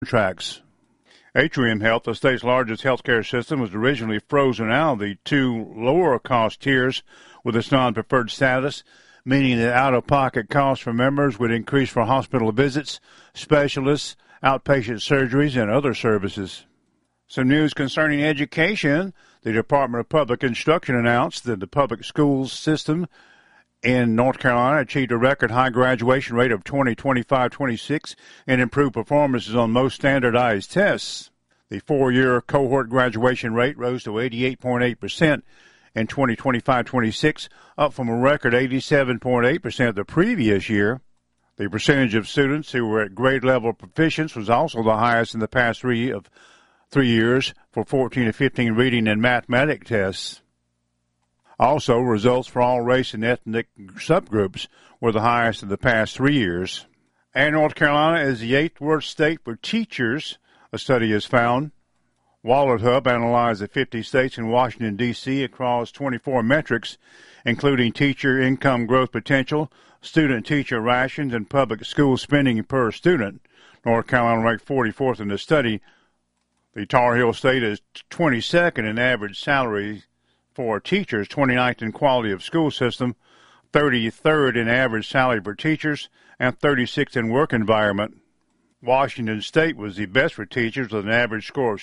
contracts. Atrium Health, the state's largest healthcare system, was originally frozen out of the two lower-cost tiers with its non-preferred status, meaning that out-of-pocket costs for members would increase for hospital visits, specialists, outpatient surgeries, and other services. Some news concerning education. The Department of Public Instruction announced that the public schools system in North Carolina achieved a record high graduation rate of 2025-26 and improved performances on most standardized tests. The four-year cohort graduation rate rose to 88.8% in 2025-26, up from a record 87.8% the previous year. The percentage of students who were at grade level proficiency was also the highest in the past 3 years for 14 to 15 reading and mathematics tests. Also, results for all race and ethnic subgroups were the highest in the past 3 years. And North Carolina is the 8th worst state for teachers, a study has found. Wallet Hub analyzed the 50 states in Washington, D.C. across 24 metrics, including teacher income growth potential, student-teacher rations, and public school spending per student. North Carolina ranked 44th in the study. The Tar Heel State is 22nd in average salary for teachers, 29th in quality of school system, 33rd in average salary for teachers, and 36th in work environment. Washington State was the best for teachers with an average score of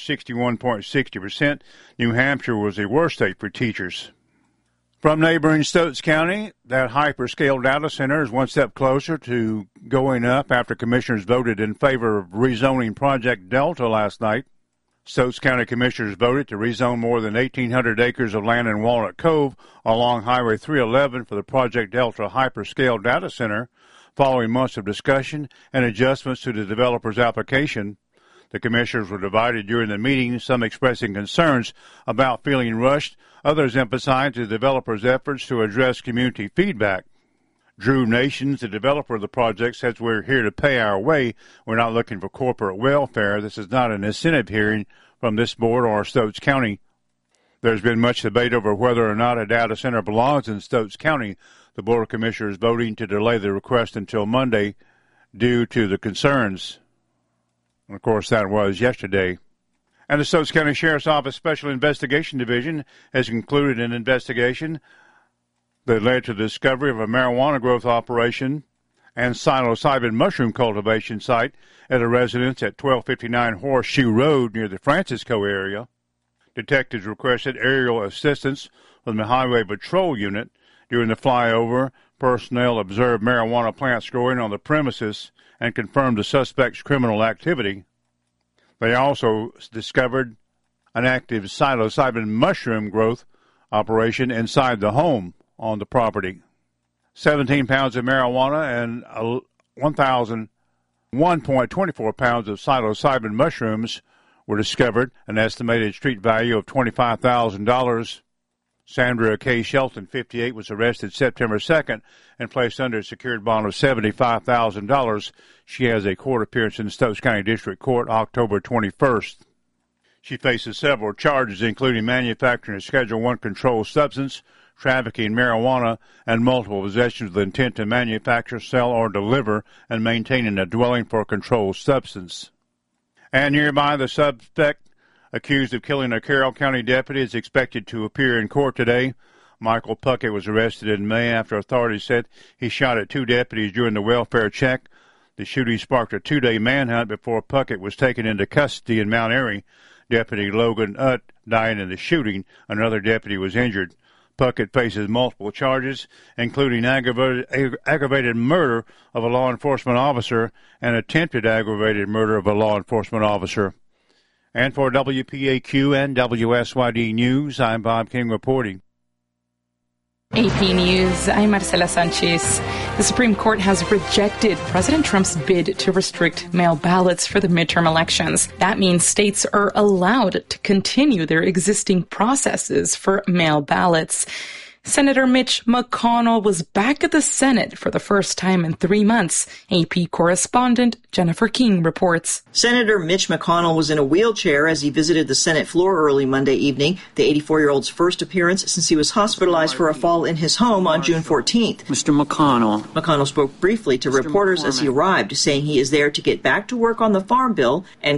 61.60%. New Hampshire was the worst state for teachers. From neighboring Stokes County, that hyperscale data center is one step closer to going up after commissioners voted in favor of rezoning Project Delta last night. Stokes County commissioners voted to rezone more than 1,800 acres of land in Walnut Cove along Highway 311 for the Project Delta hyperscale data center. Following months of discussion and adjustments to the developer's application, the commissioners were divided during the meeting, some expressing concerns about feeling rushed, others emphasized the developer's efforts to address community feedback. Drew Nations, the developer of the project, says we're here to pay our way. We're not looking for corporate welfare. This is not an incentive hearing from this board or Stokes County. There's been much debate over whether or not a data center belongs in Stokes County. The Board of Commissioners voting to delay the request until Monday due to the concerns. And of course, that was yesterday. And the Stokes County Sheriff's Office Special Investigation Division has concluded an investigation that led to the discovery of a marijuana growth operation and psilocybin mushroom cultivation site at a residence at 1259 Horseshoe Road near the Francisco area. Detectives requested aerial assistance from the Highway Patrol Unit. During the flyover, personnel observed marijuana plants growing on the premises and confirmed the suspect's criminal activity. They also discovered an active psilocybin mushroom growth operation inside the home on the property. 17 pounds of marijuana and 1.24 pounds of psilocybin mushrooms were discovered, an estimated street value of $25,000. Sandra K. Shelton, 58, was arrested September 2nd and placed under a secured bond of $75,000. She has a court appearance in the Stokes County District Court October 21st. She faces several charges, including manufacturing a Schedule I controlled substance, trafficking marijuana, and multiple possessions with intent to manufacture, sell, or deliver and maintaining a dwelling for a controlled substance. And nearby, the suspect accused of killing a Carroll County deputy is expected to appear in court today. Michael Puckett was arrested in May after authorities said he shot at 2 deputies during the welfare check. The shooting sparked a 2-day manhunt before Puckett was taken into custody in Mount Airy. Deputy Logan Utt died in the shooting. Another deputy was injured. Puckett faces multiple charges, including aggravated murder of a law enforcement officer and attempted aggravated murder of a law enforcement officer. And for WPAQ and WSYD News, I'm Bob King reporting. AP News, I'm Marcela Sanchez. The Supreme Court has rejected President Trump's bid to restrict mail ballots for the midterm elections. That means states are allowed to continue their existing processes for mail ballots. Senator Mitch McConnell was back at the Senate for the first time in 3 months. AP correspondent Jennifer King reports. Senator Mitch McConnell was in a wheelchair as he visited the Senate floor early Monday evening, the 84-year-old's first appearance since he was hospitalized for a fall in his home on June 14th. Mr. McConnell. McConnell spoke briefly to reporters as he arrived, saying he is there to get back to work on the farm bill and